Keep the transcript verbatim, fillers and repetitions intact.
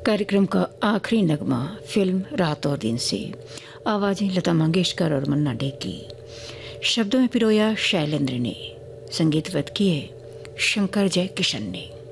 कार्यक्रम का आखिरी नगमा फिल्म रात और दिन से, आवाज़ें लता मंगेशकर और मन्ना डे की, शब्दों में पिरोया शैलेंद्र ने, संगीतवत किए शंकर जय किशन ने।